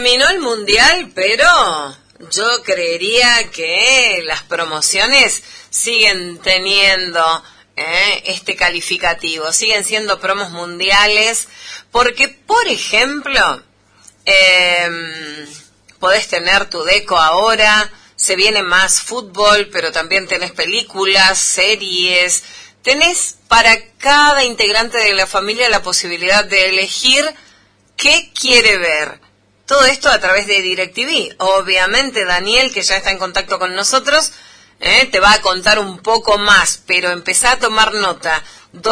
terminó el mundial, pero yo creería que las promociones siguen teniendo este calificativo, siguen siendo promos mundiales, porque, por ejemplo, podés tener tu deco ahora, se viene más fútbol, pero también tenés películas, series, tenés para cada integrante de la familia la posibilidad de elegir qué quiere ver. Todo esto a través de DirecTV. Obviamente Daniel, que ya está en contacto con nosotros, te va a contar un poco más, pero empezá a tomar nota.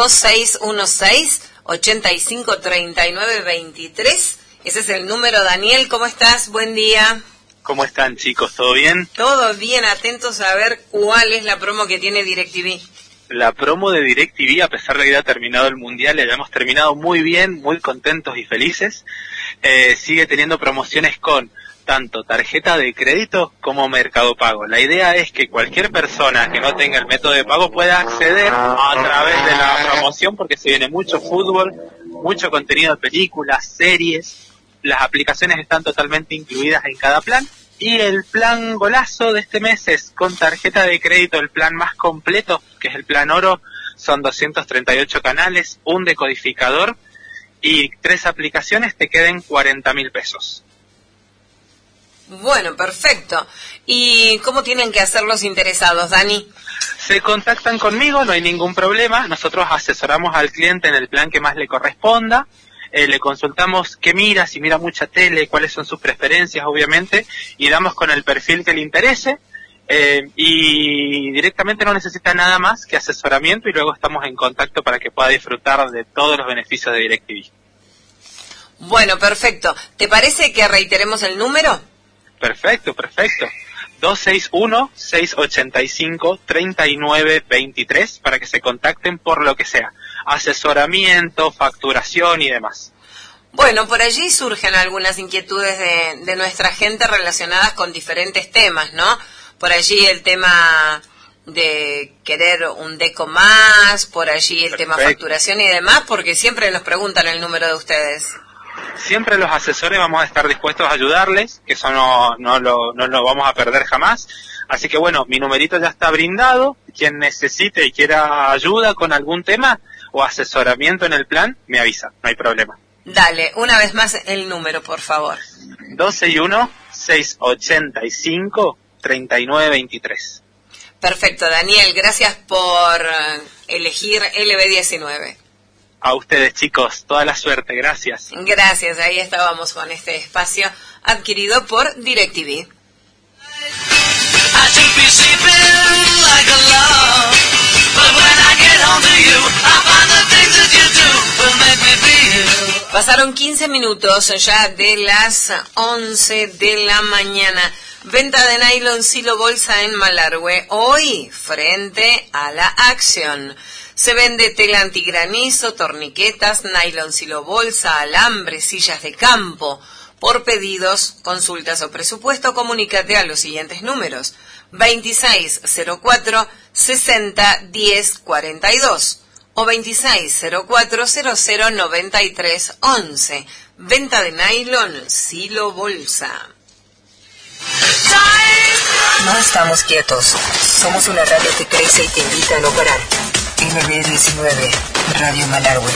2616-853923. Ese es el número. Daniel, ¿cómo estás? Buen día. ¿Cómo están, chicos? ¿Todo bien? Todo bien, atentos a ver cuál es la promo que tiene DirecTV. La promo de DirecTV, a pesar de que ya ha terminado el Mundial, la hemos terminado muy bien, muy contentos y felices. Sigue teniendo promociones con tanto tarjeta de crédito como Mercado Pago. La idea es que cualquier persona que no tenga el método de pago pueda acceder a través de la promoción, porque se viene mucho fútbol, mucho contenido de películas, series. Las aplicaciones están totalmente incluidas en cada plan. Y el plan golazo de este mes es con tarjeta de crédito, el plan más completo, que es el plan oro. Son 238 canales, un decodificador y 3 aplicaciones, te queden 40.000 pesos. Bueno, perfecto. ¿Y cómo tienen que hacer los interesados, Dani? Se contactan conmigo, no hay ningún problema. Nosotros asesoramos al cliente en el plan que más le corresponda. Le consultamos qué mira, si mira mucha tele, cuáles son sus preferencias, obviamente, y damos con el perfil que le interese, y directamente no necesita nada más que asesoramiento, y luego estamos en contacto para que pueda disfrutar de todos los beneficios de DirecTV. Bueno, perfecto. ¿Te parece que reiteremos el número? Perfecto. 261-685-3923 para que se contacten por lo que sea. Asesoramiento, facturación y demás. Bueno, por allí surgen algunas inquietudes de nuestra gente relacionadas con diferentes temas, ¿no? Por allí el tema de querer un deco más, por allí el tema facturación y demás, porque siempre nos preguntan el número de ustedes. Siempre los asesores vamos a estar dispuestos a ayudarles, que eso no lo vamos a perder jamás. Así que bueno, mi numerito ya está brindado. Quien necesite y quiera ayuda con algún tema o asesoramiento en el plan, me avisa, no hay problema. Dale, una vez más el número, por favor. 261-685-3923. Perfecto, Daniel, gracias por elegir LB19. A ustedes, chicos, toda la suerte, gracias. Gracias, ahí estábamos con este espacio adquirido por DirecTV. Pasaron 15 minutos ya de las 11 de la mañana. Venta de nylon silo bolsa en Malargüe. Hoy, frente a la acción. Se vende tela antigranizo, torniquetas, nylon silo bolsa, alambre, sillas de campo. Por pedidos, consultas o presupuesto, comunícate a los siguientes números: 2604-601042 o 2604-009311. Venta de nylon silo bolsa. No estamos quietos. Somos una radio que crece y te invita a no parar. LB19, Radio Malargüe.